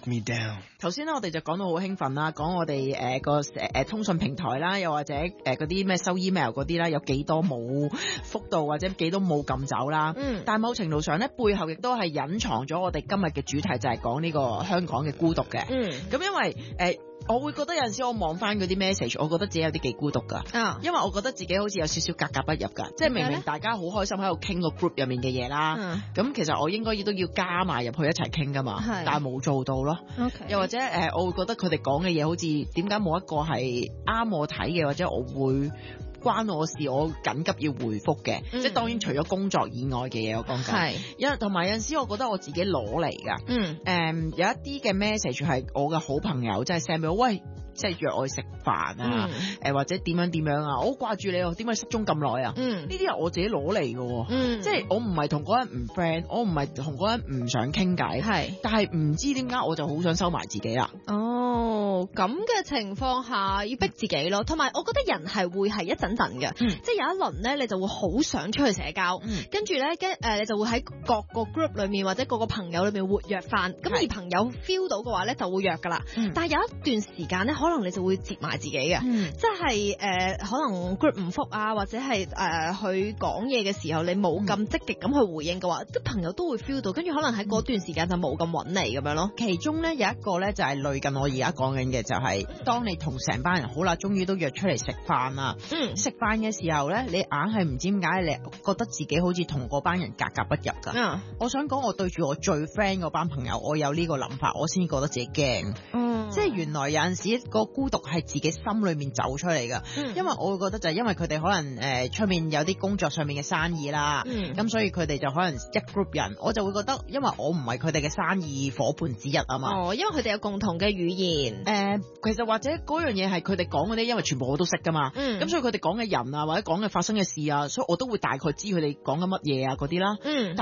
take me down。 頭先咧，我哋就講到好興奮啦，講我哋個通訊平台啦，又或者嗰啲咩收 email 嗰啲啦，有幾多冇覆到或者幾多冇撳走啦。但係某程度上咧，背後亦都係隱藏咗我哋今日嘅主題，就係講呢個香港嘅孤獨嘅。咁因為我會覺得有陣時我望翻嗰啲 message， 我覺得自己有啲幾孤獨噶。因為我覺得自己好似有少少格格不入噶，即係明明大家好開心喺度傾個 group 入面嘅嘢啦，咁其實我應該都要加埋入去一齊傾噶嘛，但係冇做到咯。又或者我會覺得佢哋講嘅嘢好似點解冇一個係啱我睇嘅，或者我會關我事，我緊急要回覆嘅，即係當然除咗工作以外嘅嘢，我講緊。同埋有陣時我覺得我自己攞嚟㗎。有一啲嘅 message 係我嘅好朋友，即係 send 俾我，喂，即係約我去食飯啊，或者點樣啊，我好掛住你啊，點解失蹤咁耐啊？呢啲係我自己攞嚟嘅，即係我唔係同嗰人唔 friend， 我唔係同嗰人唔想傾偈，但係唔知點解我就好想收埋自己啦。 咁嘅情況下要逼自己咯，同埋我覺得人係會係一陣陣嘅，即係有一輪咧，你就會好想出去社交，跟住咧你就會喺各個 group 裏面或者各個朋友裏面活躍翻，咁而朋友 feel 到嘅話咧就會約噶啦。但係有一段時間咧，可能你就會接埋自己嘅，即係可能 group 唔覆啊，或者係佢講嘢嘅時候你冇咁積極咁去回應嘅話，啲朋友都會 feel 到，跟住可能喺嗰段時間就冇咁穩你咁樣咯。 其中咧有一個咧就係類近我而家講緊嘅，就係當你同成班人好啦，終於都約出嚟食飯啦。食飯嘅時候咧，你硬係唔知點解你覺得自己好似同嗰班人格格不入噶。我想講，我對住我最 friend 嗰班朋友，我有呢個諗法，我先覺得自己驚。即係原來有陣時個孤獨係自己心裏面走出嚟噶。因為我會覺得就係因為佢哋可能出面有啲工作上面嘅生意啦，咁所以佢哋就可能一 group 人，我就會覺得因為我唔係佢哋嘅生意伙伴之一啊嘛。 因為佢哋有共同嘅語言。 其實或者嗰樣嘢係佢哋講嗰啲，因為全部我都識噶嘛，咁所以佢哋講嘅人啊，或者講嘅發生嘅事啊，所以我都會大概知佢哋講緊乜嘢啊嗰啲啦。但